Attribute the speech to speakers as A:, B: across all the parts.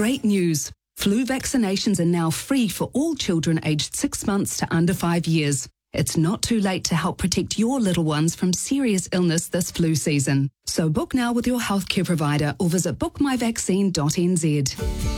A: Great news. Flu vaccinations are now free for all children aged 6 months to under 5 years. It's not too late to help protect your little ones from serious illness this flu season. So book now with your healthcare provider or visit bookmyvaccine.nz.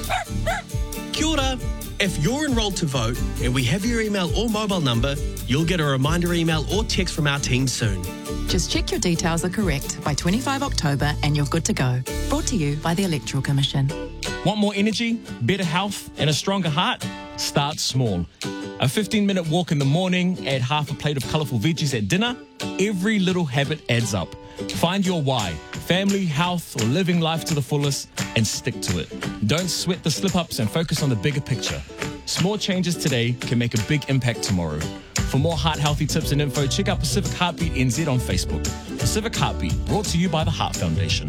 B: Kia ora. If you're enrolled to vote and we have your email or mobile number, you'll get a reminder email or text from our team soon.
C: Just check your details are correct by 25 October and you're good to go. Brought to you by the Electoral Commission.
D: Want more energy, better health and a stronger heart? Start small. A 15-minute walk in the morning, add half a plate of colourful veggies at dinner. Every little habit adds up. Find your why, family, health or living life to the fullest, and stick to it. Don't sweat the slip-ups and focus on the bigger picture. Small changes today can make a big impact tomorrow. For more heart-healthy tips and info, check out Pacific Heartbeat NZ on Facebook. Pacific Heartbeat, brought to you by the Heart Foundation.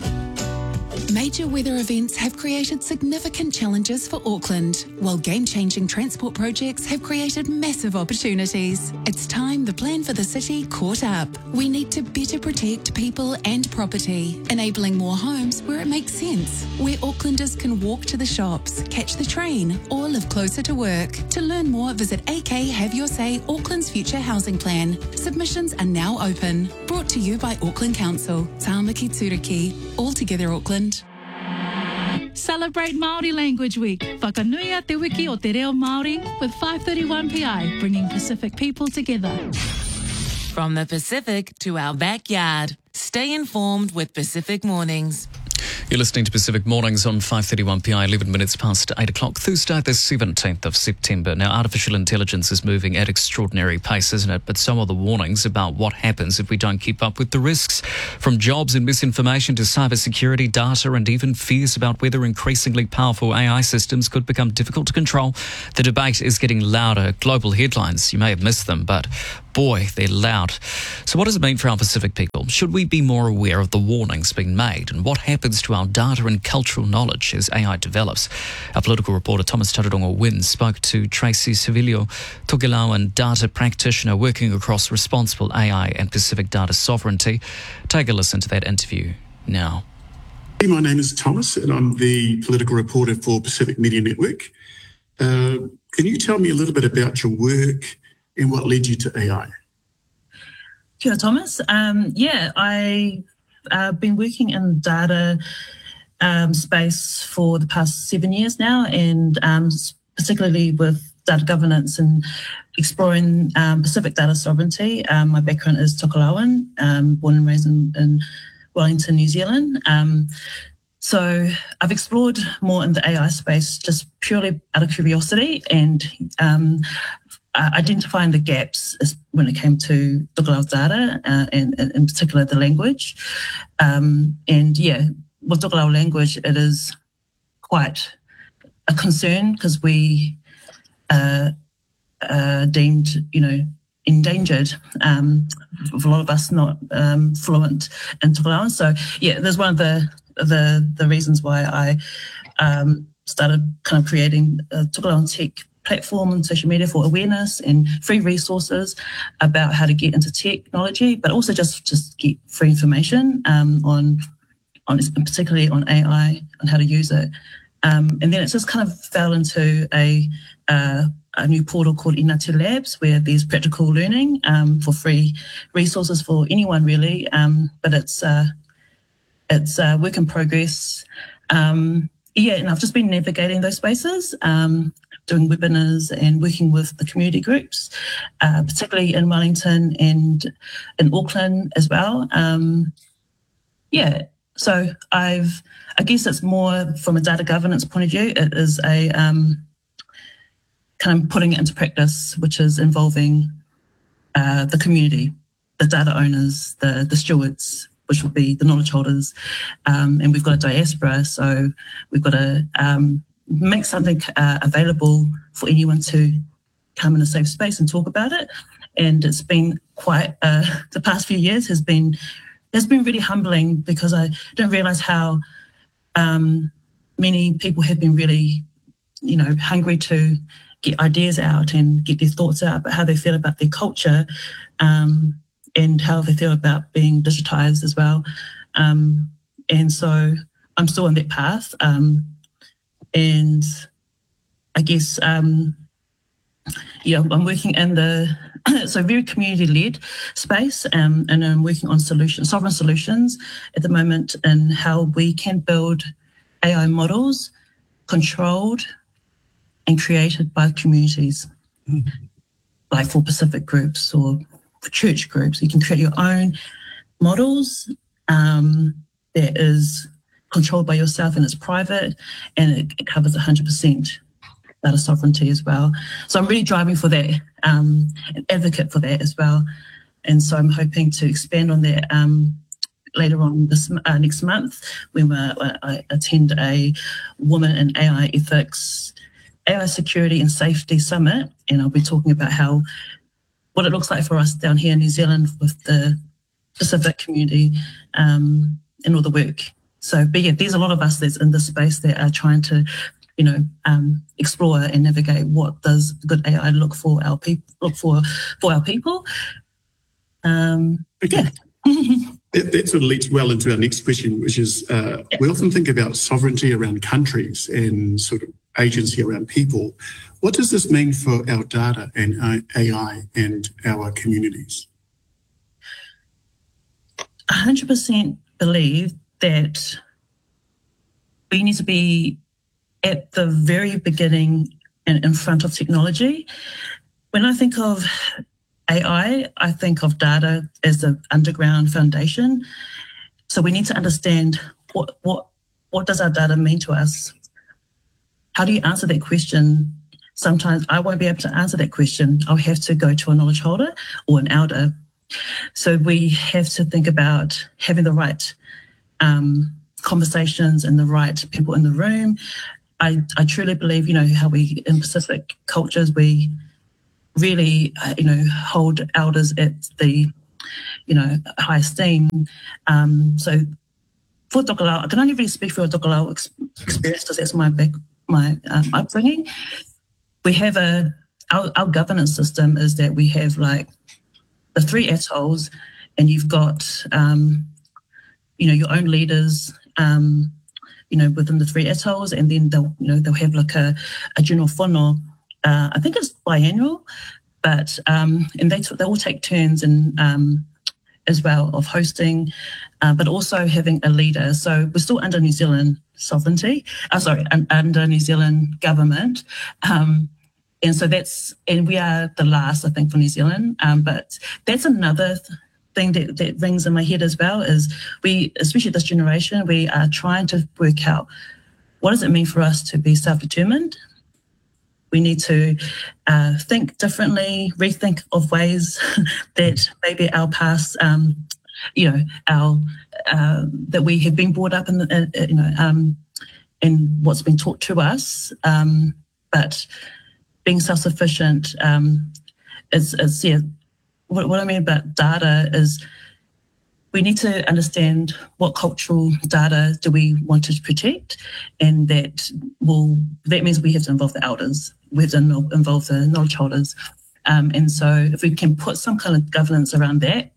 E: Major weather events have created significant challenges for Auckland, while game-changing transport projects have created massive opportunities. It's time the plan for the city caught up. We need to better protect people and property, enabling more homes where it makes sense, where Aucklanders can walk to the shops, catch the train, or live closer to work. To learn more, visit AK Have Your Say Auckland's Future Housing Plan. Submissions are now open. Brought to you by Auckland Council. Tāmaki Turiki. All together Auckland.
F: Celebrate Māori Language Week. Whakanuia te wiki o te reo Māori with 531PI, bringing Pacific people together.
G: From the Pacific to our backyard. Stay informed with Pacific Mornings.
H: You're listening to Pacific Mornings on 531PI, 11 minutes past 8 o'clock, Thursday, the 17th of September. Now, artificial intelligence is moving at extraordinary pace, isn't it? But so are the warnings about what happens if we don't keep up with the risks. From jobs and misinformation to cybersecurity, data, and even fears about whether increasingly powerful AI systems could become difficult to control. The debate is getting louder. Global headlines, you may have missed them, but boy, they're loud. So what does it mean for our Pacific people? Should we be more aware of the warnings being made? And what happens to our data and cultural knowledge as AI develops? Our political reporter Thomas Tararongo-Wynne spoke to Tracy Civilio, Tokelauan data practitioner working across responsible AI and Pacific data sovereignty. Take a listen to that interview now.
I: My name is Thomas and I'm the political reporter for Pacific Media Network. Can you tell me a little bit about your work and what led you to AI?
J: Kia ora, Thomas. I've been working in data space for the past 7 years now, and particularly with data governance and exploring Pacific data sovereignty. My background is Tokelauan, born and raised in Wellington, New Zealand. So I've explored more in the AI space just purely out of curiosity and identifying the gaps when it came to Tokelau data and in particular the language. With Tokelau language, it is quite a concern because we are deemed, endangered. A lot of us not fluent in Tokelau. So there's one of the reasons why I started kind of creating a Tokelau tech platform on social media for awareness and free resources about how to get into technology, but also just get free information on particularly on AI, on how to use it. And then it just kind of fell into a new portal called Inatu Labs, where there's practical learning for free resources for anyone really, but it's work in progress. And I've just been navigating those spaces, doing webinars and working with the community groups, particularly in Wellington and in Auckland as well. So I guess it's more from a data governance point of view. It is a kind of putting it into practice, which is involving the community, the data owners, the stewards, which would be the knowledge holders, and we've got a diaspora, so we've got to make something available for anyone to come in a safe space and talk about it. And it's been quite the past few years has been really humbling because I didn't realise how many people have been really, hungry to get ideas out and get their thoughts out about how they feel about their culture. And how they feel about being digitised as well. And so I'm still on that path. And I guess, I'm working in the so very community-led space, and I'm working on sovereign solutions at the moment in how we can build AI models controlled and created by communities, like for Pacific groups or for church groups. You can create your own models that is controlled by yourself, and it's private, and it covers 100% data sovereignty as well. So I'm really driving for that, an advocate for that as well. And so I'm hoping to expand on that later on this next month when I attend a Women in AI Ethics, AI Security and Safety Summit, and I'll be talking about what it looks like for us down here in New Zealand with the Pacific community and all the work. So, but yeah, there's a lot of us that's in this space that are trying to, explore and navigate what does good AI look for our people. Yeah.
I: That sort of leads well into our next question, which is we often think about sovereignty around countries and sort of agency around people. What does this mean for our data and AI and our communities?
J: 100% believe that we need to be at the very beginning and in front of technology. When I think of AI, I think of data as the underground foundation. So we need to understand what does our data mean to us? How do you answer that question? Sometimes I won't be able to answer that question. I'll have to go to a knowledge holder or an elder. So we have to think about having the right conversations and the right people in the room. I truly believe, how we, in Pacific cultures, we really, hold elders at the, high esteem. So for Tokelau, I can only really speak for a Tokelau experience because that's my upbringing. We have our governance system is that we have like the 3 atolls, and you've got, your own leaders, within the 3 atolls, and then they'll have like a general whānau. I think it's biannual, but and they all take turns and as well of hosting, but also having a leader. So we're still under New Zealand sovereignty. Under New Zealand government, and so and we are the last, I think, for New Zealand. But that's another thing that rings in my head as well is we, especially this generation, we are trying to work out what does it mean for us to be self-determined. We need to think differently, rethink of ways that maybe our past, that we have been brought up in, in what's been taught to us. But being self-sufficient is what I mean about data is we need to understand what cultural data do we want to protect, and that means we have to involve the elders, we have to involve the knowledge holders. And so if we can put some kind of governance around that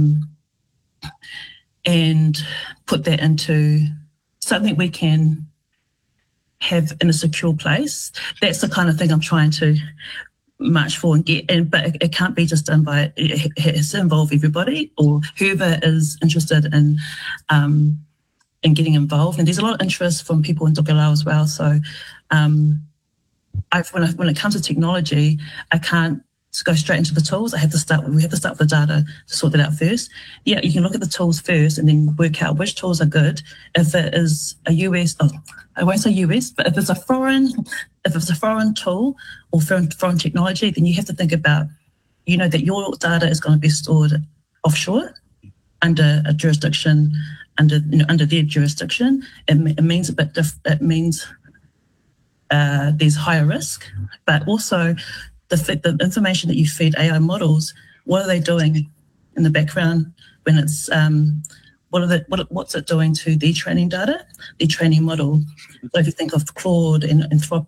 J: and put that into something we can have in a secure place, that's the kind of thing I'm trying to march for and get in, but it can't be just done by, it has to involve everybody or whoever is interested in getting involved. And there's a lot of interest from people in Tokelau as well. So when it comes to technology, I can't go straight into the tools. We have to start with the data to sort that out first. Yeah, you can look at the tools first and then work out which tools are good. If it is a US, I won't say US, but if it's a foreign tool or foreign technology, then you have to think about, that your data is going to be stored offshore under a jurisdiction, under their jurisdiction. It means a bit different. It means there's higher risk, but also the information that you feed AI models, what are they doing in the background when it's what's it doing to the training data, the training model? So if you think of Claude and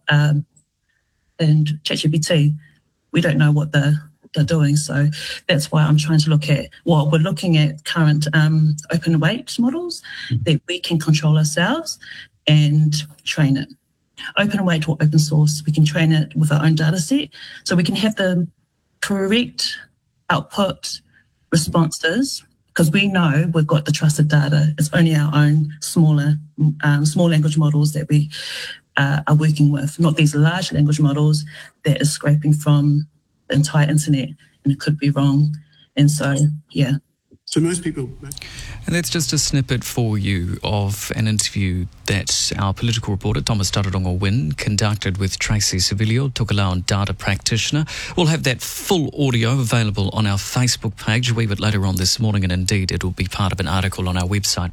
J: ChatGPT, we don't know what they're doing. So that's why I'm trying to look at, we're looking at current open weight models that we can control ourselves and train it. open weight or open source. We can train it with our own data set. So we can have the correct output responses because we know we've got the trusted data. It's only our own small language models that we are working with, not these large language models that is scraping from the entire internet, and it could be wrong. And so, yeah.
I: So most people...
H: And that's just a snippet for you of an interview that our political reporter, Thomas Tararongo Wynn, conducted with Tracy Civilio, Tokelau data practitioner. We'll have that full audio available on our Facebook page a wee bit later on this morning, and indeed it will be part of an article on our website,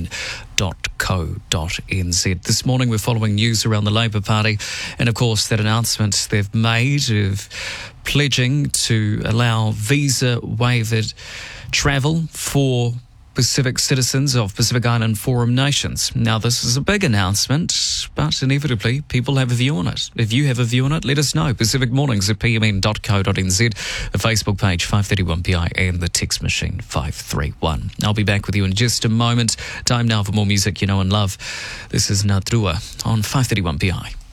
H: pmn.co.nz. This morning we're following news around the Labour Party and, of course, that announcement they've made of pledging to allow visa-waived travel for Pacific citizens of Pacific Island Forum nations. Now, this is a big announcement, but inevitably people have a view on it. If you have a view on it, let us know. Pacific Mornings at pmn.co.nz, the Facebook page 531PI and the text machine 531. I'll be back with you in just a moment. Time now for more music you know and love. This is Nadrua on 531PI.